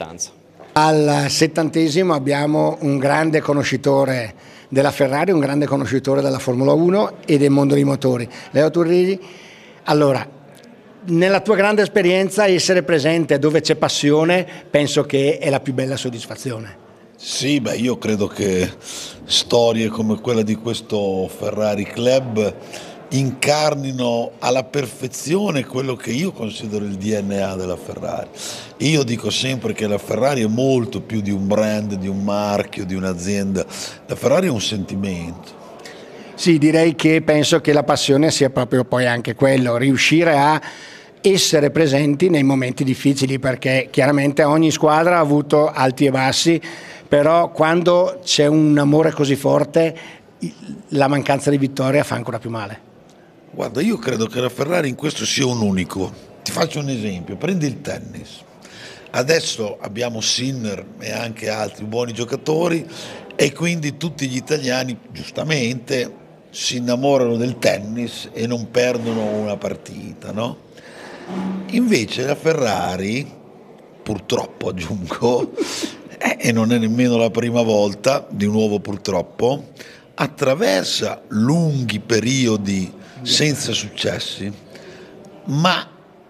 importanza. Al 70° abbiamo un grande conoscitore della Ferrari, un grande conoscitore della Formula 1 e del mondo dei motori, Leo Turrigi. Allora, nella tua grande esperienza, essere presente dove c'è passione penso che è la più bella soddisfazione. Sì, beh, io credo che storie come quella di questo Ferrari Club incarnino alla perfezione quello che io considero il DNA della Ferrari. Io dico sempre che la Ferrari è molto più di un brand, di un marchio, di un'azienda. La Ferrari è un sentimento. Sì, direi che penso che la passione sia proprio poi anche quello, riuscire a essere presenti nei momenti difficili, perché chiaramente ogni squadra ha avuto alti e bassi, però quando c'è un amore così forte la mancanza di vittoria fa ancora più male. Guarda, io credo che la Ferrari in questo sia un unico. Ti faccio un esempio, prendi il tennis. Adesso abbiamo Sinner e anche altri buoni giocatori e quindi tutti gli italiani, giustamente, si innamorano del tennis e non perdono una partita, no? Invece la Ferrari, purtroppo aggiungo, e non è nemmeno la prima volta, di nuovo purtroppo, attraversa lunghi periodi senza successi, ma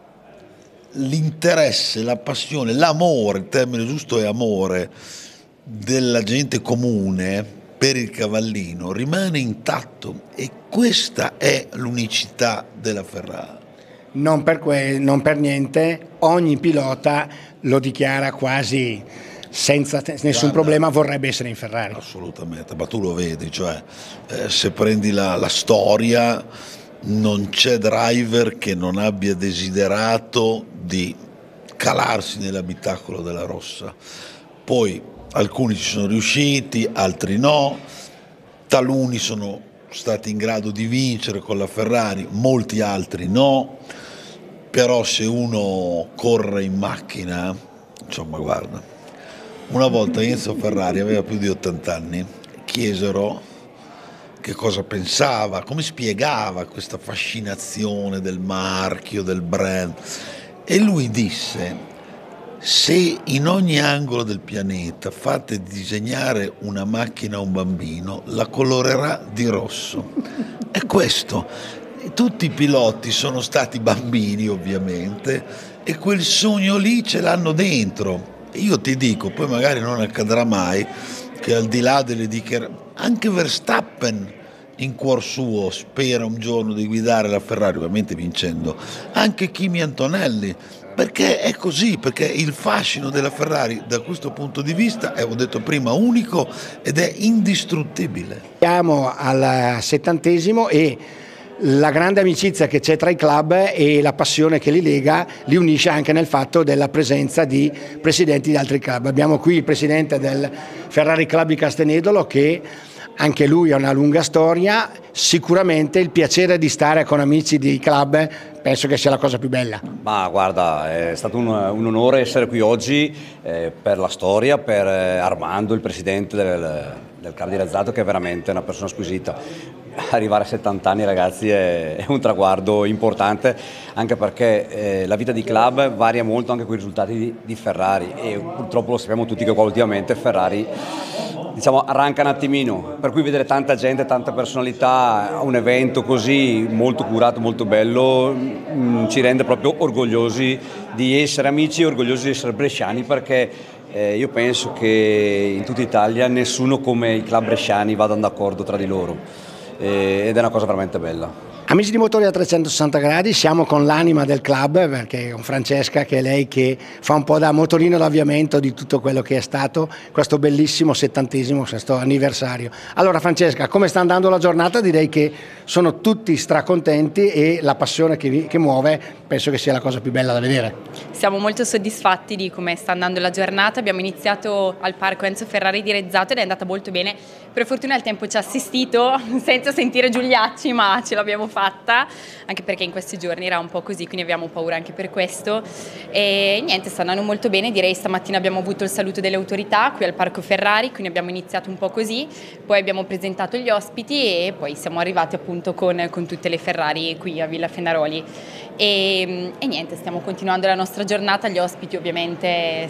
l'interesse, la passione, l'amore, il termine giusto è amore, della gente comune per il cavallino rimane intatto e questa è l'unicità della Ferrari. Non per niente ogni pilota lo dichiara quasi senza nessun problema, vorrebbe essere in Ferrari. Assolutamente, ma tu lo vedi, cioè se prendi la storia non c'è driver che non abbia desiderato di calarsi nell'abitacolo della rossa. Poi alcuni ci sono riusciti, altri no, taluni sono stati in grado di vincere con la Ferrari, molti altri no, però se uno corre in macchina, insomma guarda, una volta Enzo Ferrari aveva più di 80 anni, chiesero che cosa pensava, come spiegava questa fascinazione del marchio, del brand, e lui disse: se in ogni angolo del pianeta fate disegnare una macchina a un bambino, la colorerà di rosso. È questo. Tutti i piloti sono stati bambini, ovviamente, e quel sogno lì ce l'hanno dentro. Io ti dico, poi magari non accadrà mai, che al di là delle dichiarazioni, anche Verstappen in cuor suo spera un giorno di guidare la Ferrari, ovviamente vincendo, anche Kimi Antonelli, perché è così, perché il fascino della Ferrari da questo punto di vista è, ho detto prima, unico ed è indistruttibile. Siamo al 70° e la grande amicizia che c'è tra i club e la passione che li lega li unisce anche nel fatto della presenza di presidenti di altri club. Abbiamo qui il presidente del Ferrari Club di Castenedolo, che anche lui ha una lunga storia. Sicuramente il piacere di stare con amici di club penso che sia la cosa più bella. Ma guarda, è stato un onore essere qui oggi per la storia, per Armando, il presidente del Club di Rezzato, che è veramente una persona squisita. Arrivare a 70 anni, ragazzi, è un traguardo importante, anche perché la vita di club varia molto anche con i risultati di Ferrari, e purtroppo lo sappiamo tutti che qua ultimamente Ferrari, diciamo, arranca un attimino, per cui vedere tanta gente, tanta personalità a un evento così molto curato, molto bello, ci rende proprio orgogliosi di essere amici e orgogliosi di essere bresciani, perché io penso che in tutta Italia nessuno come i club bresciani vadano d'accordo tra di loro, ed è una cosa veramente bella. Amici di Motori a 360 gradi, siamo con l'anima del club, perché con Francesca, che è lei che fa un po' da motorino d'avviamento di tutto quello che è stato questo bellissimo 70° questo anniversario. Allora Francesca, come sta andando la giornata? Direi che sono tutti stracontenti e la passione che muove penso che sia la cosa più bella da vedere. Siamo molto soddisfatti di come sta andando la giornata. Abbiamo iniziato al parco Enzo Ferrari di Rezzato ed è andata molto bene. Per fortuna il tempo ci ha assistito senza sentire Giuliacci, ma ce l'abbiamo fatta, anche perché in questi giorni era un po' così, quindi abbiamo paura anche per questo. E niente, sta andando molto bene. Direi stamattina abbiamo avuto il saluto delle autorità qui al parco Ferrari, quindi abbiamo iniziato un po' così, poi abbiamo presentato gli ospiti e poi siamo arrivati appunto con tutte le Ferrari qui a Villa Fenaroli. E niente, stiamo continuando la nostra giornata. Gli ospiti ovviamente